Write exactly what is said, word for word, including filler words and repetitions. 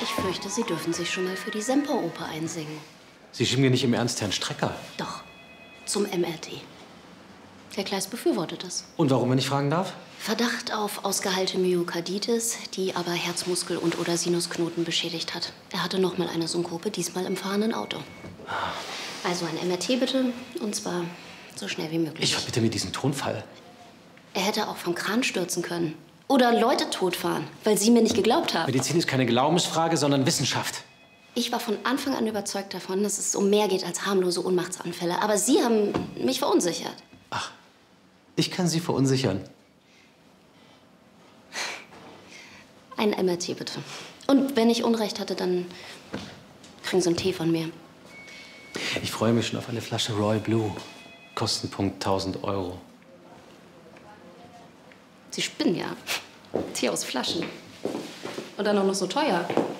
Ich fürchte, Sie dürfen sich schon mal für die Semperoper einsingen. Sie schieben mir nicht im Ernst Herrn Strecker? Doch, zum M R T. Herr Kleist befürwortet es. Und warum, wenn ich fragen darf? Verdacht auf ausgeheilte Myokarditis, die aber Herzmuskel- und oder Sinusknoten beschädigt hat. Er hatte noch mal eine Synkope, diesmal im fahrenden Auto. Also ein M R T bitte, und zwar so schnell wie möglich. Ich verbitte mir diesen Tonfall. Er hätte auch vom Kran stürzen können. Oder Leute totfahren, weil Sie mir nicht geglaubt haben. Medizin ist keine Glaubensfrage, sondern Wissenschaft. Ich war von Anfang an überzeugt davon, dass es um mehr geht als harmlose Ohnmachtsanfälle. Aber Sie haben mich verunsichert. Ach, ich kann Sie verunsichern. Ein M R T bitte. Und wenn ich Unrecht hatte, dann kriegen Sie einen Tee von mir. Ich freue mich schon auf eine Flasche Royal Blue. Kostenpunkt tausend Euro. Sie spinnen ja. Tee aus Flaschen. Und dann auch noch so teuer.